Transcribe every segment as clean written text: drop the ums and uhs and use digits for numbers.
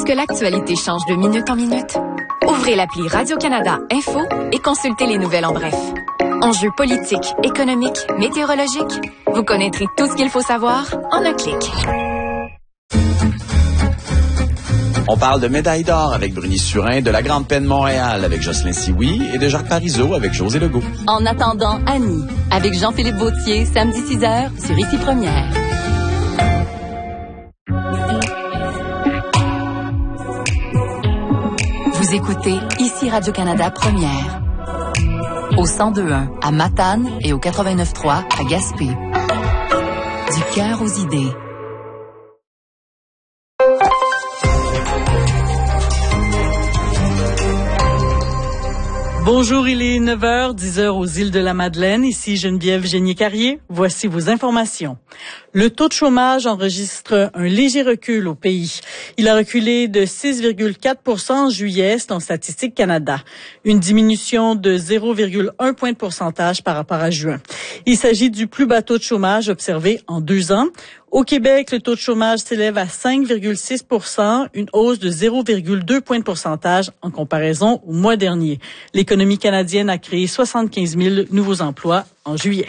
que l'actualité change de minute en minute? Ouvrez l'appli Radio-Canada Info et consultez les nouvelles en bref. Enjeux politiques, économiques, météorologiques, vous connaîtrez tout ce qu'il faut savoir en un clic. On parle de médaille d'or avec Bruni Surin, de la Grande Peine Montréal avec Jocelyn Sioui et de Jacques Parizeau avec José Legault. En attendant, Annie, avec Jean-Philippe Vautier, samedi 6h sur Ici Première. Vous écoutez Ici Radio-Canada Première. Au 102.1 à Matane et au 89.3 à Gaspé. Du cœur aux idées. Bonjour, il est 9h, 10h aux îles de la Madeleine. Ici Geneviève Génier-Carrier. Voici vos informations. Le taux de chômage enregistre un léger recul au pays. Il a reculé de 6,4% en juillet, selon Statistique Canada. Une diminution de 0,1 point de pourcentage par rapport à juin. Il s'agit du plus bas taux de chômage observé en 2 ans. Au Québec, le taux de chômage s'élève à 5,6%, une hausse de 0,2 points de pourcentage en comparaison au mois dernier. L'économie canadienne a créé 75 000 nouveaux emplois en juillet.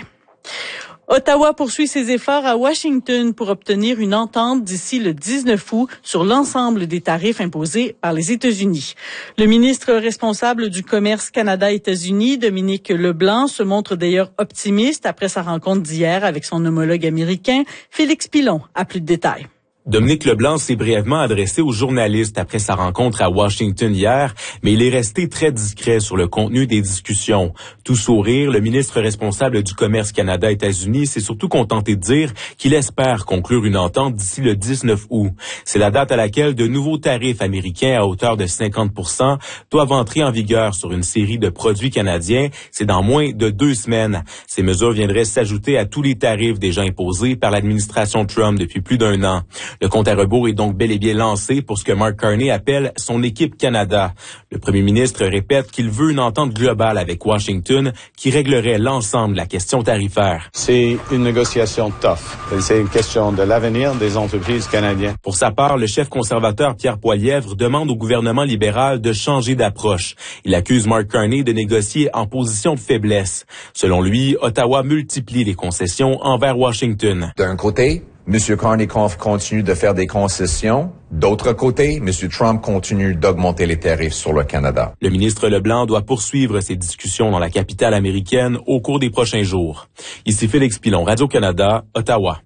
Ottawa poursuit ses efforts à Washington pour obtenir une entente d'ici le 19 août sur l'ensemble des tarifs imposés par les États-Unis. Le ministre responsable du commerce Canada-États-Unis, Dominique Leblanc, se montre d'ailleurs optimiste après sa rencontre d'hier avec son homologue américain, Félix Pilon. À plus de détails. Dominique Leblanc s'est brièvement adressé aux journalistes après sa rencontre à Washington hier, mais il est resté très discret sur le contenu des discussions. Tout sourire, le ministre responsable du commerce Canada-États-Unis s'est surtout contenté de dire qu'il espère conclure une entente d'ici le 19 août. C'est la date à laquelle de nouveaux tarifs américains à hauteur de 50% doivent entrer en vigueur sur une série de produits canadiens. C'est dans moins de 2 semaines. Ces mesures viendraient s'ajouter à tous les tarifs déjà imposés par l'administration Trump depuis plus d'1 an. Le compte à rebours est donc bel et bien lancé pour ce que Mark Carney appelle son équipe Canada. Le premier ministre répète qu'il veut une entente globale avec Washington qui réglerait l'ensemble de la question tarifaire. C'est une négociation tough. C'est une question de l'avenir des entreprises canadiennes. Pour sa part, le chef conservateur Pierre Poilievre demande au gouvernement libéral de changer d'approche. Il accuse Mark Carney de négocier en position de faiblesse. Selon lui, Ottawa multiplie les concessions envers Washington. D'un côté, M. Carney continue de faire des concessions. D'autre côté, M. Trump continue d'augmenter les tarifs sur le Canada. Le ministre Leblanc doit poursuivre ses discussions dans la capitale américaine au cours des prochains jours. Ici Félix Pilon, Radio-Canada, Ottawa.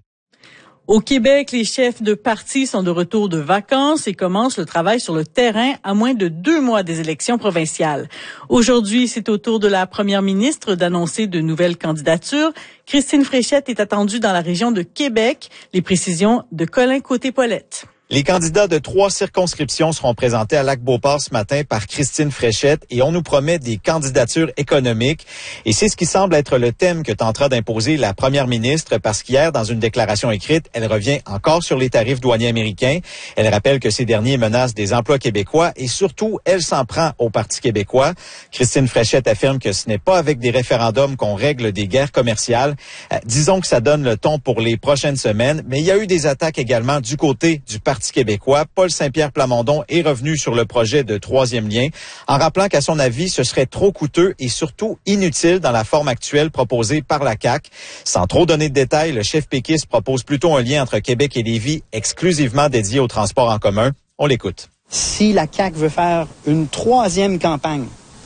Au Québec, les chefs de parti sont de retour de vacances et commencent le travail sur le terrain à moins de 2 mois des élections provinciales. Aujourd'hui, c'est au tour de la première ministre d'annoncer de nouvelles candidatures. Christine Fréchette est attendue dans la région de Québec. Les précisions de Colin Côté-Paulette. Les candidats de 3 circonscriptions seront présentés à Lac-Beauport ce matin par Christine Fréchette et on nous promet des candidatures économiques. Et c'est ce qui semble être le thème que tentera d'imposer la première ministre parce qu'hier, dans une déclaration écrite, elle revient encore sur les tarifs douaniers américains. Elle rappelle que ces derniers menacent des emplois québécois et surtout, elle s'en prend au Parti québécois. Christine Fréchette affirme que ce n'est pas avec des référendums qu'on règle des guerres commerciales. Disons que ça donne le ton pour les prochaines semaines, mais il y a eu des attaques également du côté du Parti québécois. Paul Saint-Pierre Plamondon est revenu sur le projet de 3e lien en rappelant qu'à son avis, ce serait trop coûteux et surtout inutile dans la forme actuelle proposée par la CAQ. Sans trop donner de détails, le chef péquiste propose plutôt un lien entre Québec et Lévis exclusivement dédié au transport en commun. On l'écoute. Si la CAQ veut faire une 3e campagne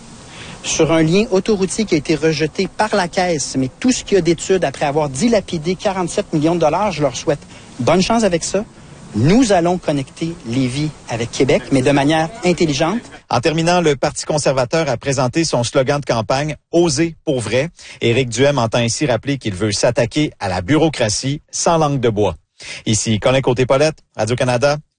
sur un lien autoroutier qui a été rejeté par la Caisse, mais tout ce qu'il y a d'études après avoir dilapidé 47 millions de dollars, je leur souhaite bonne chance avec ça. Nous allons connecter Lévis avec Québec, mais de manière intelligente. En terminant, le Parti conservateur a présenté son slogan de campagne « Oser pour vrai ». Éric Duhem entend ainsi rappeler qu'il veut s'attaquer à la bureaucratie sans langue de bois. Ici Colin Côté-Paulette, Radio-Canada.